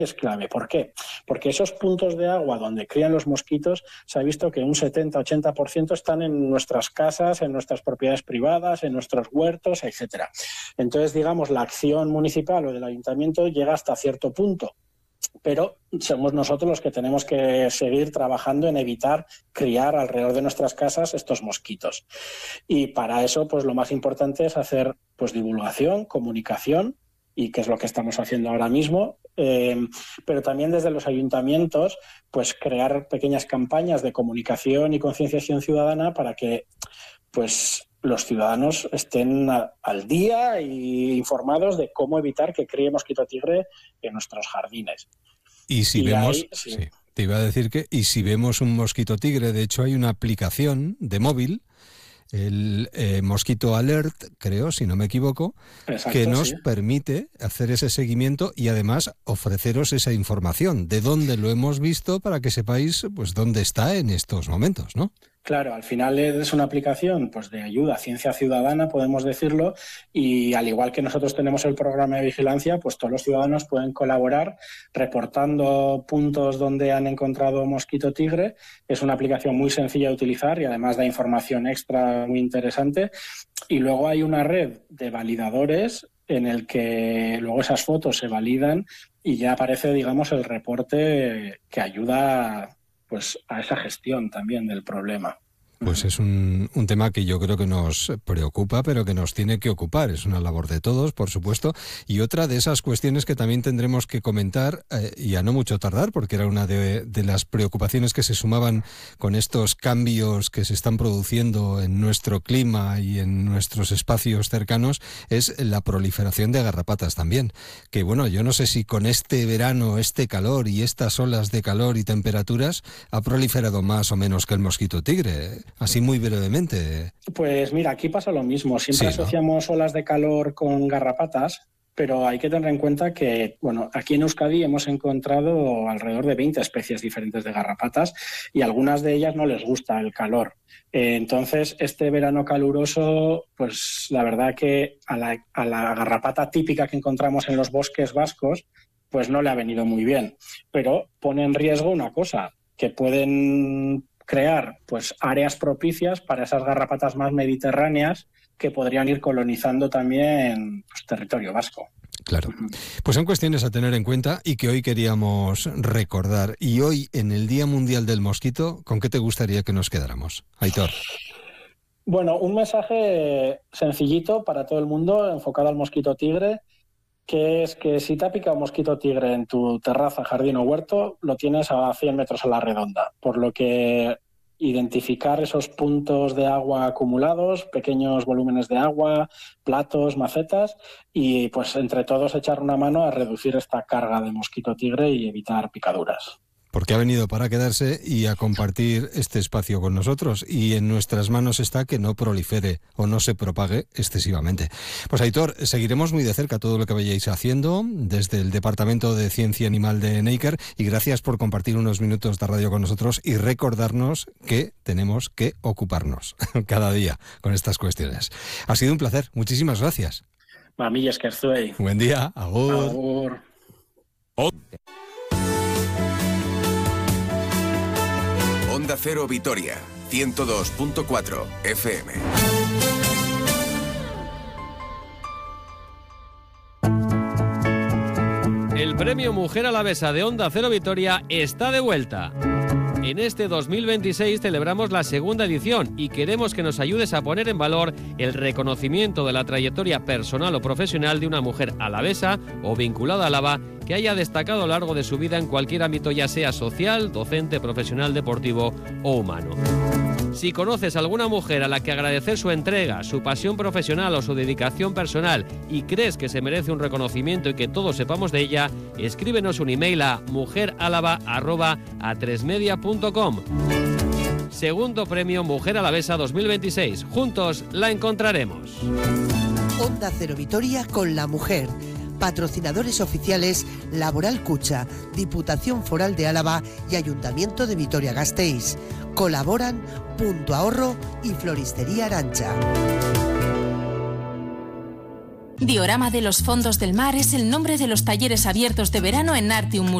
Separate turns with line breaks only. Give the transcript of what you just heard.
es clave. ¿Por qué? Porque esos puntos de agua donde crían los mosquitos, se ha visto que un 70-80% están en nuestras casas, en nuestras propiedades privadas, en nuestros huertos, etcétera. Entonces, digamos, la acción municipal o del ayuntamiento llega hasta cierto punto, pero somos nosotros los que tenemos que seguir trabajando en evitar criar alrededor de nuestras casas estos mosquitos. Y para eso, pues lo más importante es hacer pues divulgación, comunicación, y que es lo que estamos haciendo ahora mismo, pero también desde los ayuntamientos, pues crear pequeñas campañas de comunicación y concienciación ciudadana para que pues los ciudadanos estén al día y informados de cómo evitar que críe mosquito tigre en nuestros jardines.
Y si vemos, sí, te iba a decir que, y si vemos un mosquito tigre, de hecho hay una aplicación de móvil, el Mosquito Alert, creo, si no me equivoco, exacto, que nos permite hacer ese seguimiento y además ofreceros esa información de dónde lo hemos visto para que sepáis pues dónde está en estos momentos, ¿no?
Claro, al final es una aplicación pues de ayuda, ciencia ciudadana, podemos decirlo, y al igual que nosotros tenemos el programa de vigilancia, pues todos los ciudadanos pueden colaborar reportando puntos donde han encontrado mosquito tigre. Es una aplicación muy sencilla de utilizar y además da información extra muy interesante. Y luego hay una red de validadores en el que luego esas fotos se validan y ya aparece, digamos, el reporte que ayuda pues a esa gestión también del problema.
Pues es un tema que yo creo que nos preocupa, pero que nos tiene que ocupar. Es una labor de todos, por supuesto. Y otra de esas cuestiones que también tendremos que comentar, y a no mucho tardar, porque era una de las preocupaciones que se sumaban con estos cambios que se están produciendo en nuestro clima y en nuestros espacios cercanos, es la proliferación de garrapatas también. Que bueno, yo no sé si con este verano, este calor y estas olas de calor y temperaturas ha proliferado más o menos que el mosquito tigre. Así muy brevemente.
Pues mira, aquí pasa lo mismo. Siempre asociamos olas de calor con garrapatas, pero hay que tener en cuenta que, bueno, aquí en Euskadi hemos encontrado alrededor de 20 especies diferentes de garrapatas y algunas de ellas no les gusta el calor. Entonces, este verano caluroso, pues la verdad que a la garrapata típica que encontramos en los bosques vascos, pues no le ha venido muy bien. Pero pone en riesgo una cosa, que pueden crear pues áreas propicias para esas garrapatas más mediterráneas que podrían ir colonizando también pues, territorio vasco.
Claro. Pues son cuestiones a tener en cuenta y que hoy queríamos recordar. Y hoy, en el Día Mundial del Mosquito, ¿con qué te gustaría que nos quedáramos, Aitor?
Bueno, un mensaje sencillito para todo el mundo, enfocado al mosquito tigre, que es que si te ha picado un mosquito tigre en tu terraza, jardín o huerto, lo tienes a 100 metros a la redonda, por lo que identificar esos puntos de agua acumulados, pequeños volúmenes de agua, platos, macetas, y pues entre todos echar una mano a reducir esta carga de mosquito tigre y evitar picaduras.
Porque ha venido para quedarse y a compartir este espacio con nosotros, y en nuestras manos está que no prolifere o no se propague excesivamente. Pues Aitor, seguiremos muy de cerca todo lo que vayáis haciendo desde el Departamento de Ciencia Animal de Neiker, y gracias por compartir unos minutos de radio con nosotros y recordarnos que tenemos que ocuparnos cada día con estas cuestiones. Ha sido un placer, muchísimas gracias.
Mamillas que estoy.
Buen día, agur.
Agur.
Onda Cero Vitoria, 102.4 FM.
El premio Mujer Alavesa de Onda Cero Vitoria está de vuelta. En este 2026 celebramos la segunda edición y queremos que nos ayudes a poner en valor el reconocimiento de la trayectoria personal o profesional de una mujer alavesa o vinculada a Álava que haya destacado a lo largo de su vida en cualquier ámbito, ya sea social, docente, profesional, deportivo o humano. Si conoces a alguna mujer a la que agradecer su entrega, su pasión profesional o su dedicación personal y crees que se merece un reconocimiento y que todos sepamos de ella, escríbenos un email a mujeralava@atresmedia.com. Segundo premio Mujer Alavesa 2026. Juntos la encontraremos.
Onda Cero Vitoria con la mujer. Patrocinadores oficiales Laboral Cucha, Diputación Foral de Álava y Ayuntamiento de Vitoria-Gasteiz. Colaboran Punto Ahorro y Floristería Arantxa.
Diorama de los fondos del mar es el nombre de los talleres abiertos de verano en Artium